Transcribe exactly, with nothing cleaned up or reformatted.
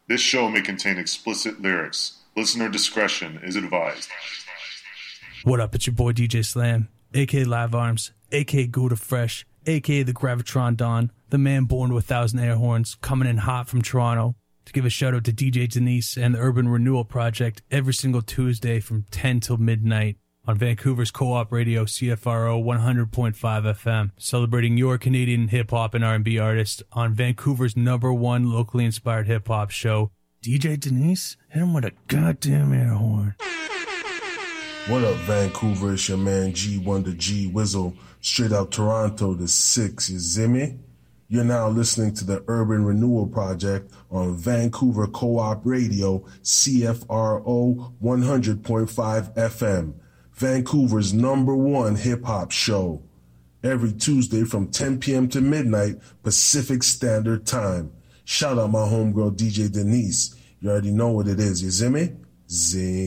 This show may contain explicit lyrics. Listener discretion is advised. What up, it's your boy D J Slam, a k a. Live Arms, a k a. Gouda Fresh, a k a the Gravitron Don, the man born with a thousand air horns, coming in hot from Toronto, to give a shout out to D J Denise and the Urban Renewal Project every single Tuesday from ten till midnight on Vancouver's Co-op Radio C F R O one hundred point five F M, celebrating your Canadian hip-hop and R and B artist on Vancouver's number one locally inspired hip-hop show. D J Denise, hit him with a goddamn air horn. What up, Vancouver? It's your man G Wonder G Wizzle, straight out Toronto to six, you zimmy? You're now listening to the Urban Renewal Project on Vancouver Co-op Radio C F R O one hundred point five F M, Vancouver's number one hip-hop show. Every Tuesday from ten p.m. to midnight Pacific Standard Time. Shout out my homegirl D J Denise. You already know what it is, you zimmy? Zing.